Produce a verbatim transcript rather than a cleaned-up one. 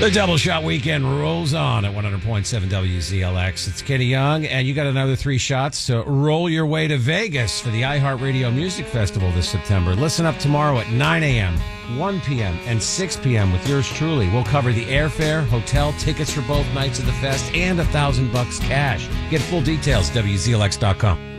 The Double Shot Weekend rolls on at one hundred point seven W Z L X. It's Kenny Young, and you got another three shots to roll your way to Vegas for the iHeartRadio Music Festival this September. Listen up tomorrow at nine a.m., one p.m., and six p.m. with yours truly. We'll cover the airfare, hotel, tickets for both nights of the fest, and a thousand bucks cash. Get full details, W Z L X dot com.